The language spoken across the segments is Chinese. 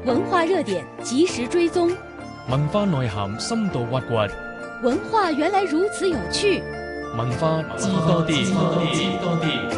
文化热点及时追踪， 文化內涵深度挖掘， 文化原來如此有趣。 文化知多啲，知多啲。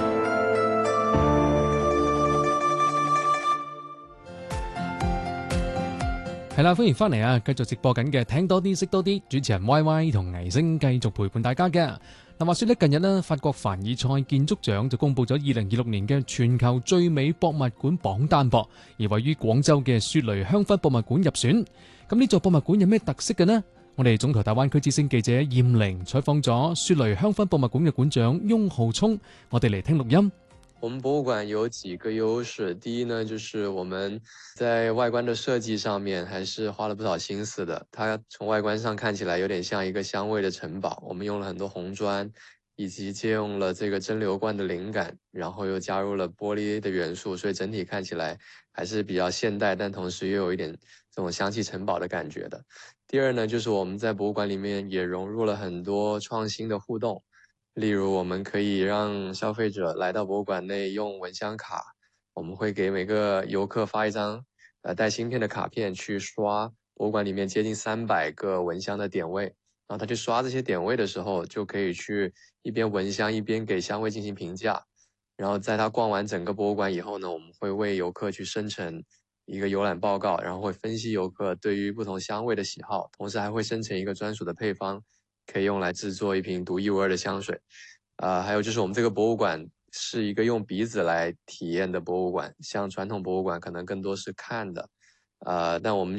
係啦，歡迎翻嚟啊！繼續直播緊嘅聽多啲識多啲，主持人 Y Y 同倪星繼續陪伴大家嘅。嗱，話說咧，近日呢，法國凡爾賽建築獎就公布咗2026年嘅全球最美博物館榜單噃，而位於廣州嘅雪雷香薰博物館入選。咁呢座博物館有咩特色嘅呢？我哋總台大灣區之聲記者艷玲採訪咗雪雷香薰博物館嘅館長翁浩聰，我哋嚟聽錄音。 我們博物館有幾個優勢，第一呢，就是我們在外觀的設計上面還是花了不少心思的。它從外觀上看起來有點像一個香味的城堡，我們用了很多紅磚，以及借用了這個蒸餾罐的靈感，然後又加入了玻璃的元素，所以整體看起來還是比較現代，但同時又有一點這種香氣城堡的感覺的。第二呢，就是我們在博物館裡面也融入了很多創新的互動。例如我們可以讓消費者來到博物館內用蚊香卡，我們會給每個遊客發一張帶芯片的卡片，去刷博物館裡面接近300個蚊香的點位，然後他去刷這些點位的時候，就可以去一邊聞香一邊給香味進行評價。然後在他逛完整個博物館以後呢，我們會為遊客去生成一個遊覽報告，然後會分析遊客對於不同香味的喜好，同時還會生成一個專屬的配方，可以用來製作一瓶獨一無二的香水。還有就是我們這個博物館是一個用鼻子來體驗的博物館，像傳統博物館可能更多是看的，但我們